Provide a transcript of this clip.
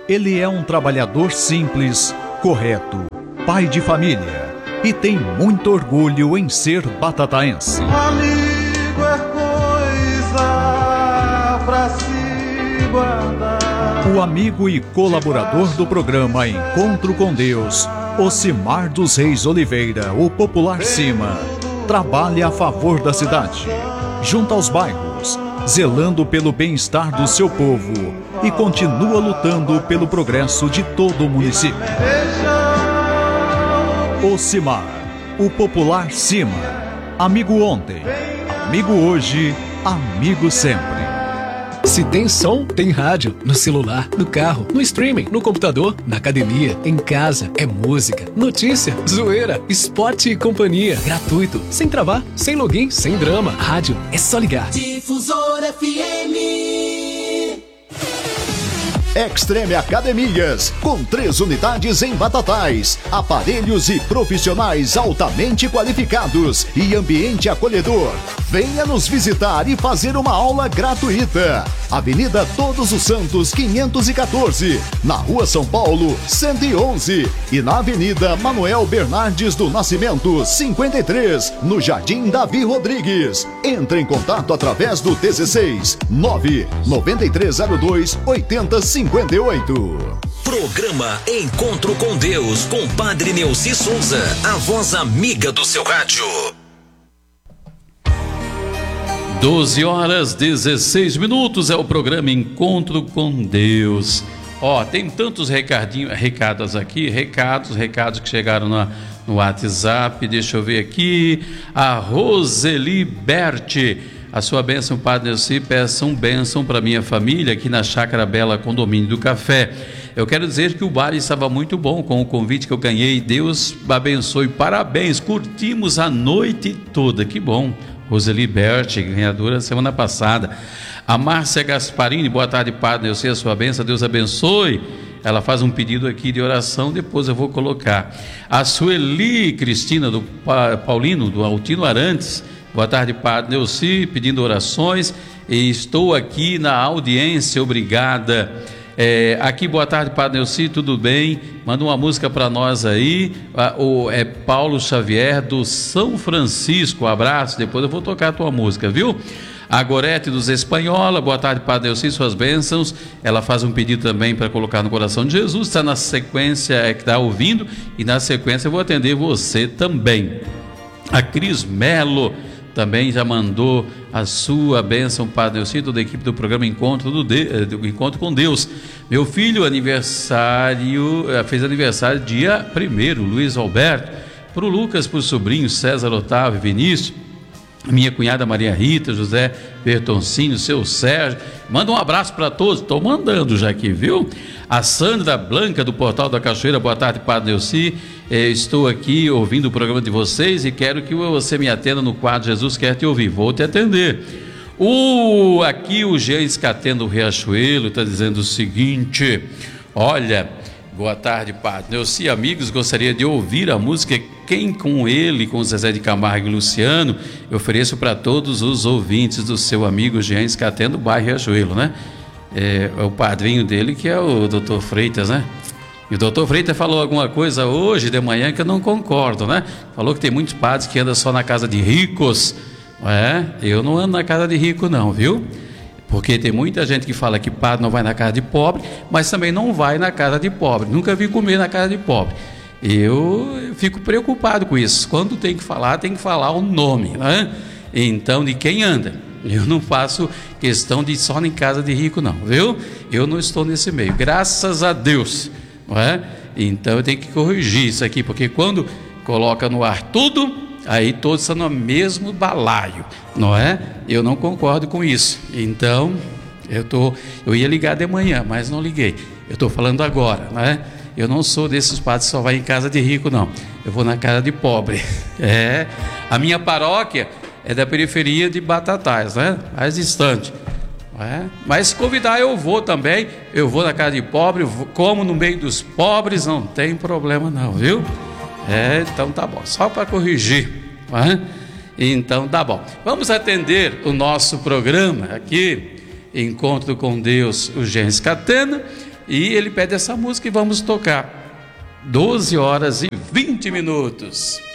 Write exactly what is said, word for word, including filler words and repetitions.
Ele é um trabalhador simples, correto, pai de família e tem muito orgulho em ser batataense. Amigo é coisa pra se guardar. O amigo e colaborador do programa Encontro com Deus, Ocimar dos Reis Oliveira, o popular Cima, trabalha a favor da cidade, junto aos bairros, zelando pelo bem-estar do seu povo e continua lutando pelo progresso de todo o município. Ocimar, o popular Cima, amigo ontem, amigo hoje, amigo sempre. Se tem som, tem rádio. No celular, no carro, no streaming, no computador, na academia, em casa. É música, notícia, zoeira, esporte e companhia. Gratuito, sem travar, sem login, sem drama. Rádio é só ligar. Difusor F M. Extreme Academias, com três unidades em Batatais, aparelhos e profissionais altamente qualificados e ambiente acolhedor. Venha nos visitar e fazer uma aula gratuita. Avenida Todos os Santos, quinhentos e quatorze, na Rua São Paulo, cento e onze, e na Avenida Manuel Bernardes do Nascimento, cinquenta e três, no Jardim Davi Rodrigues. Entre em contato através do dezesseis nove nove três zero dois oito zero cinco oito. Programa Encontro com Deus, com Padre Neuci Souza, a voz amiga do seu rádio. doze horas dezesseis minutos é o programa Encontro com Deus. Ó, tem tantos recadinhos, recados aqui, recados, recados que chegaram na, no WhatsApp. Deixa eu ver aqui. A Roseli Berti, a sua bênção, Padre Neuci, peça um bênção para minha família aqui na Chácara Bela, Condomínio do Café. Eu quero dizer que o bar estava muito bom com o convite que eu ganhei. Deus abençoe, parabéns, curtimos a noite toda, que bom. Roseli Berti, ganhadora semana passada. A Márcia Gasparini, boa tarde, Padre Neuci, a sua bênção, Deus abençoe. Ela faz um pedido aqui de oração, depois eu vou colocar. A Sueli Cristina, do Paulino, do Altino Arantes, boa tarde, Padre Neuci, pedindo orações, e estou aqui na audiência, obrigada. É, aqui, boa tarde, Padre Neuci, tudo bem? Manda uma música para nós aí. Ah, o, é Paulo Xavier do São Francisco, abraço, depois eu vou tocar a tua música, viu? A Gorete dos Espanhola, boa tarde, Padre Neuci, suas bênçãos. Ela faz um pedido também para colocar no coração de Jesus, está na sequência, é que está ouvindo, e na sequência eu vou atender você também. A Cris Melo também já mandou a sua bênção, Padre Neuci, da equipe do programa Encontro, do de, do Encontro com Deus. Meu filho aniversário, fez aniversário dia primeiro, Luiz Alberto. Para o Lucas, para o sobrinho César Otávio Vinícius, minha cunhada Maria Rita, José Bertoncini, seu Sérgio. Manda um abraço para todos, estou mandando já aqui, viu? A Sandra Blanca, do Portal da Cachoeira, boa tarde, Padre Neuci. Eh, estou aqui ouvindo o programa de vocês e quero que você me atenda no quadro Jesus Quer Te Ouvir. Vou te atender. O, aqui o Jean Escatendo Riachuelo está dizendo o seguinte: olha, boa tarde, Padre Neuci, amigos, gostaria de ouvir a música Quem com Ele, com Zezé de Camargo e Luciano. Eu ofereço para todos os ouvintes do seu amigo Jean Escatendo, bairro Riachuelo, né? É, é o padrinho dele que é o doutor Freitas, né? E o doutor Freitas falou alguma coisa hoje de manhã que eu não concordo, né? Falou que tem muitos padres que andam só na casa de ricos. É, eu não ando na casa de rico não, viu? Porque tem muita gente que fala que padre não vai na casa de pobre, mas também não vai na casa de pobre. Nunca vi comer na casa de pobre. Eu fico preocupado com isso. Quando tem que falar, tem que falar o nome, né? Então, de quem anda. Eu não faço questão de ir só em casa de rico não, viu? Eu não estou nesse meio, graças a Deus, não é? Então eu tenho que corrigir isso aqui, porque quando coloca no ar tudo, aí todos estão no mesmo balaio, não é? Eu não concordo com isso. Então eu, tô, eu ia ligar de manhã, mas não liguei. Eu estou falando agora, não é? Eu não sou desses padres que só vai em casa de rico não, eu vou na casa de pobre. É, a minha paróquia é da periferia de Batatais, né? Mais distante. É? Mas se convidar eu vou também, eu vou na casa de pobre, como no meio dos pobres, não tem problema não, viu? É, então tá bom, só para corrigir, é? Então tá bom. Vamos atender o nosso programa aqui, Encontro com Deus, o Gens Catena. e ele pede essa música e vamos tocar. doze horas e vinte minutos.